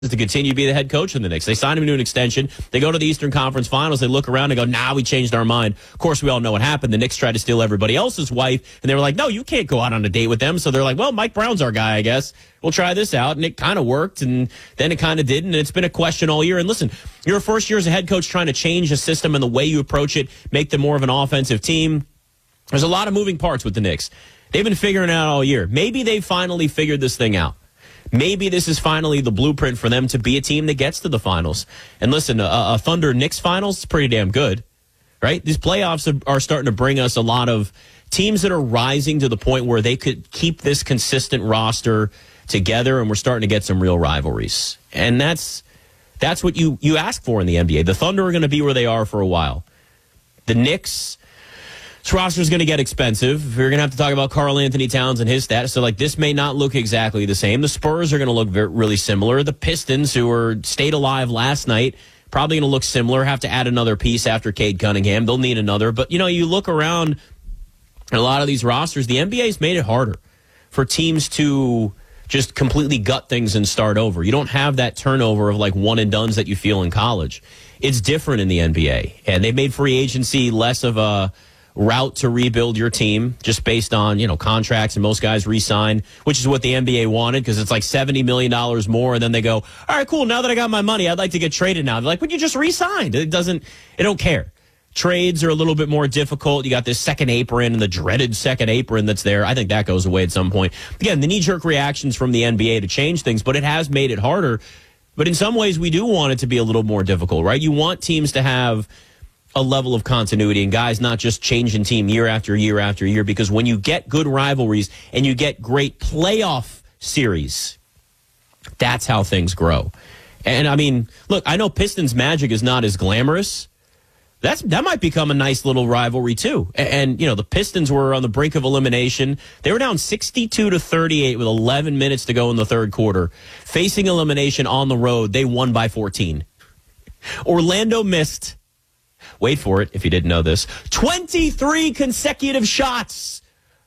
to continue to be the head coach of the Knicks. They signed him to an extension. They go to the Eastern Conference Finals. They look around and go, nah, we changed our mind. Of course, we all know what happened. The Knicks tried to steal everybody else's wife, and they were like, no, you can't go out on a date with them. So they're like, well, Mike Brown's our guy, I guess. We'll try this out. And it kind of worked, and then it kind of didn't. And it's been a question all year. And listen, your first year as a head coach trying to change a system and the way you approach it, make them more of an offensive team. There's a lot of moving parts with the Knicks. They've been figuring it out all year. Maybe they finally figured this thing out. Maybe this is finally the blueprint for them to be a team that gets to the finals. And listen, a Thunder-Knicks finals is pretty damn good, right? These playoffs are starting to bring us a lot of teams that are rising to the point where they could keep this consistent roster together, and we're starting to get some real rivalries. And that's what you ask for in the NBA. The Thunder are going to be where they are for a while. The Knicks... this roster is going to get expensive. We're going to have to talk about Karl Anthony Towns and his status. So, this may not look exactly the same. The Spurs are going to look really similar. The Pistons, who were stayed alive last night, probably going to look similar. Have to add another piece after Cade Cunningham. They'll need another. But, you look around at a lot of these rosters, the NBA's made it harder for teams to just completely gut things and start over. You don't have that turnover of, one-and-dones that you feel in college. It's different in the NBA. And they've made free agency less of a route to rebuild your team just based on, contracts, and most guys re-sign, which is what the NBA wanted because it's like $70 million more. And then they go, all right, cool. Now that I got my money, I'd like to get traded now. They're like, but you just re-signed. They don't care. Trades are a little bit more difficult. You got this second apron and the dreaded second apron that's there. I think that goes away at some point. Again, the knee-jerk reactions from the NBA to change things, but it has made it harder. But in some ways, we do want it to be a little more difficult, right? You want teams to have a level of continuity and guys not just changing team year after year after year, because when you get good rivalries and you get great playoff series, that's how things grow. And look, I know Pistons Magic is not as glamorous. That might become a nice little rivalry too. And the Pistons were on the brink of elimination. They were down 62-38 with 11 minutes to go in the third quarter. Facing elimination on the road, they won by 14. Orlando missed, wait for it if you didn't know this, 23 consecutive shots.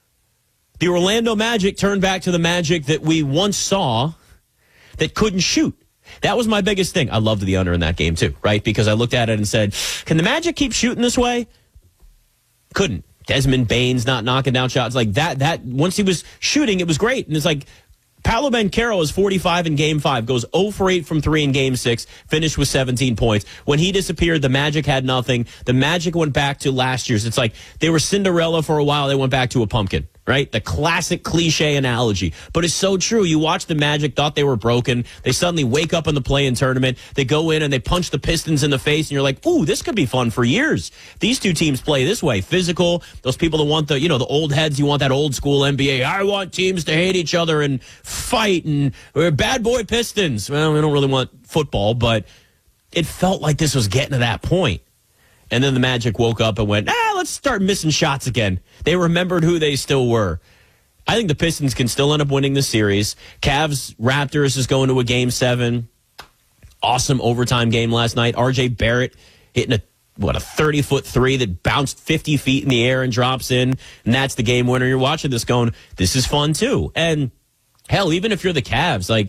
The Orlando Magic turned back to the Magic that we once saw that couldn't shoot. That was my biggest thing. I loved the under in that game too, right? Because I looked at it and said, can the Magic keep shooting this way? Couldn't. Desmond Bane's not knocking down shots like that. Once he was shooting, it was great. And it's like, Paolo Banchero is 45 in Game 5, goes 0 for 8 from 3 in Game 6, finished with 17 points. When he disappeared, the Magic had nothing. The Magic went back to last year's. It's like they were Cinderella for a while. They went back to a pumpkin, right? The classic cliche analogy. But it's so true. You watch the Magic, thought they were broken. They suddenly wake up in the play-in tournament. They go in and they punch the Pistons in the face, and you're like, ooh, this could be fun for years. These two teams play this way. Physical. Those people that want the old heads, you want that old school NBA. I want teams to hate each other and fight, and we're bad boy Pistons. Well, we don't really want football, but it felt like this was getting to that point. And then the Magic woke up and went, let's start missing shots again. They remembered who they still were. I think the Pistons can still end up winning the series. Cavs Raptors is going to a Game 7. Awesome overtime game last night. R.J. Barrett hitting a 30-foot three that bounced 50 feet in the air and drops in. And that's the game winner. You're watching this going, this is fun too. And hell, even if you're the Cavs,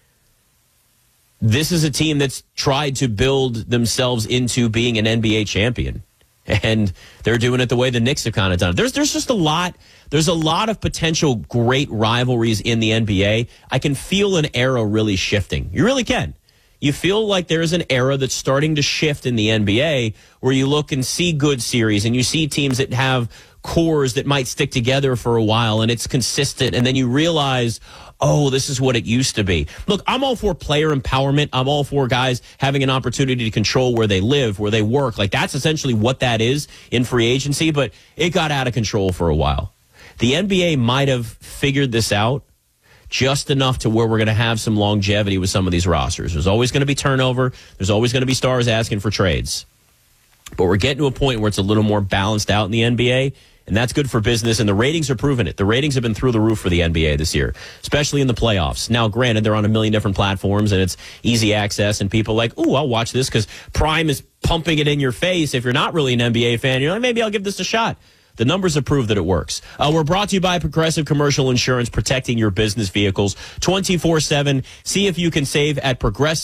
this is a team that's tried to build themselves into being an NBA champion. And they're doing it the way the Knicks have kind of done it. There's just a lot. There's a lot of potential great rivalries in the NBA. I can feel an era really shifting. You really can. You feel like there is an era that's starting to shift in the NBA where you look and see good series and you see teams that have cores that might stick together for a while and it's consistent. And then you realize, oh, this is what it used to be. Look, I'm all for player empowerment. I'm all for guys having an opportunity to control where they live, where they work. That's essentially what that is in free agency, but it got out of control for a while. The NBA might have figured this out just enough to where we're going to have some longevity with some of these rosters. There's always going to be turnover. There's always going to be stars asking for trades. But we're getting to a point where it's a little more balanced out in the NBA, and that's good for business, and the ratings are proving it. The ratings have been through the roof for the NBA this year, especially in the playoffs. Now, granted, they're on a million different platforms, and it's easy access, and people are like, ooh, I'll watch this because Prime is pumping it in your face. If you're not really an NBA fan, you're like, maybe I'll give this a shot. The numbers have proved that it works. We're brought to you by Progressive Commercial Insurance, protecting your business vehicles 24/7. See if you can save at Progressive.